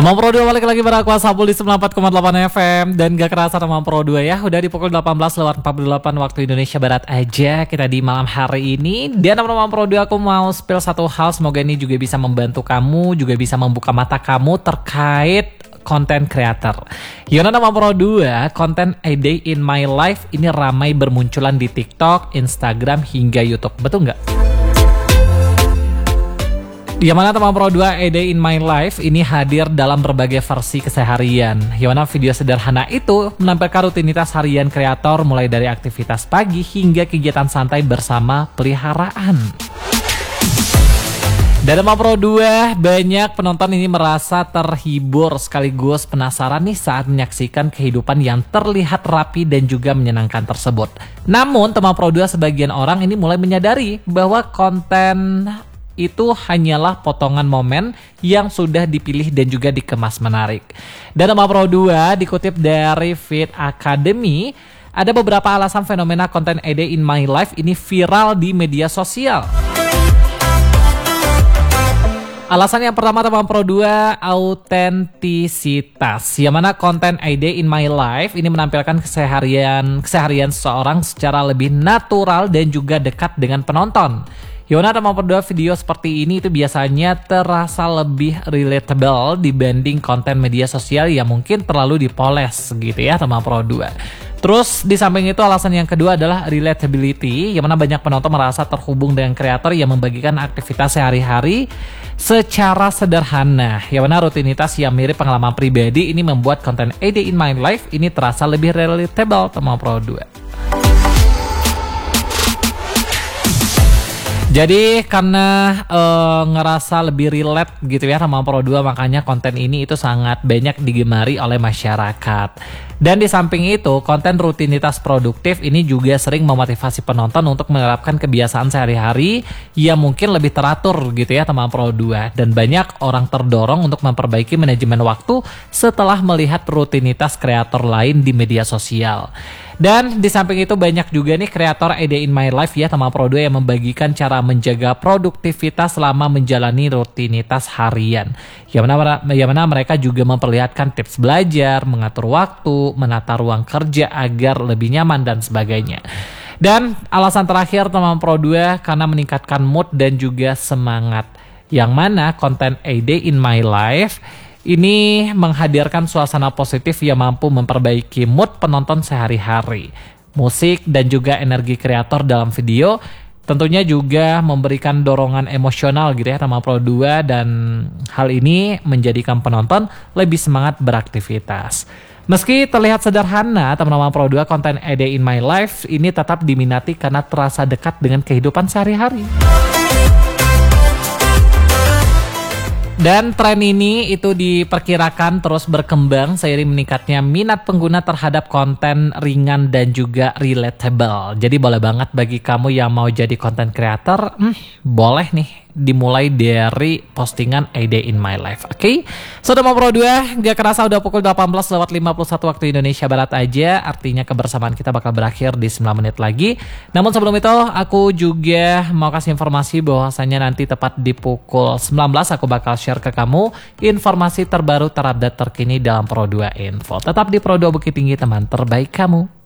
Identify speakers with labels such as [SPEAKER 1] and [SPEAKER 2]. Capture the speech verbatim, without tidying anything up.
[SPEAKER 1] Teman Pro dua balik lagi bareng aku Sabul di sembilan puluh empat koma delapan F M. Dan gak kerasa teman Pro dua ya, udah di pukul delapan belas lewat empat puluh delapan waktu Indonesia Barat aja kita di malam hari ini. Dan teman-teman Pro dua aku mau spill satu hal, semoga ini juga bisa membantu kamu, juga bisa membuka mata kamu terkait konten creator. Yona nama Pro dua, konten A Day in My Life ini ramai bermunculan di TikTok, Instagram hingga YouTube. Betul nggak? Yang mana teman Pro dua A Day in My Life ini hadir dalam berbagai versi keseharian. Yang mana video sederhana itu menampilkan rutinitas harian kreator mulai dari aktivitas pagi hingga kegiatan santai bersama peliharaan. Dan teman Pro dua, banyak penonton ini merasa terhibur sekaligus penasaran nih saat menyaksikan kehidupan yang terlihat rapi dan juga menyenangkan tersebut. Namun teman Pro dua, sebagian orang ini mulai menyadari bahwa konten itu hanyalah potongan momen yang sudah dipilih dan juga dikemas menarik. Dan teman Pro dua dikutip dari Fit Academy, ada beberapa alasan fenomena konten A Day in My Life ini viral di media sosial. Alasan yang pertama teman Pro dua, autentisitas. Yang mana konten A Day in My Life ini menampilkan keseharian keseharian seseorang secara lebih natural dan juga dekat dengan penonton. Yona teman Pro dua, video seperti ini itu biasanya terasa lebih relatable dibanding konten media sosial yang mungkin terlalu dipoles gitu ya teman Pro dua. Terus di samping itu alasan yang kedua adalah relatability, yang mana banyak penonton merasa terhubung dengan kreator yang membagikan aktivitas sehari-hari secara sederhana. Yang mana rutinitas yang mirip pengalaman pribadi ini membuat konten A Day in My Life ini terasa lebih relatable teman Pro dua. Jadi karena e, ngerasa lebih relate gitu ya sama Pro dua, makanya konten ini itu sangat banyak digemari oleh masyarakat. Dan di samping itu, konten rutinitas produktif ini juga sering memotivasi penonton untuk menerapkan kebiasaan sehari-hari yang mungkin lebih teratur gitu ya teman Pro dua. Dan banyak orang terdorong untuk memperbaiki manajemen waktu setelah melihat rutinitas kreator lain di media sosial. Dan di samping itu banyak juga nih kreator A Day in My Life ya teman Pro dua yang membagikan cara menjaga produktivitas selama menjalani rutinitas harian. Yang mana, yang mana mereka juga memperlihatkan tips belajar, mengatur waktu, menata ruang kerja agar lebih nyaman dan sebagainya. Dan alasan terakhir teman Pro dua, karena meningkatkan mood dan juga semangat. Yang mana konten A Day in My Life ini menghadirkan suasana positif yang mampu memperbaiki mood penonton sehari-hari. Musik dan juga energi kreator dalam video tentunya juga memberikan dorongan emosional gitu ya teman Pro dua, dan hal ini menjadikan penonton lebih semangat beraktivitas. Meski terlihat sederhana, teman-teman Pro dua, konten A Day in My Life ini tetap diminati karena terasa dekat dengan kehidupan sehari-hari. Dan tren ini itu diperkirakan terus berkembang seiring meningkatnya minat pengguna terhadap konten ringan dan juga relatable. Jadi boleh banget bagi kamu yang mau jadi content creator, hmm, boleh nih dimulai dari postingan A Day in My Life. Oke, okay? Sudah mau Pro dua, gak kerasa udah pukul delapan belas lewat lima puluh satu waktu Indonesia Barat aja. Artinya kebersamaan kita bakal berakhir di sembilan menit lagi. Namun sebelum itu aku juga mau kasih informasi bahwasanya nanti tepat di pukul sembilan belas aku bakal share ke kamu informasi terbaru terupdate terkini dalam Pro dua Info. Tetap di Pro dua Bukit Tinggi, teman terbaik kamu.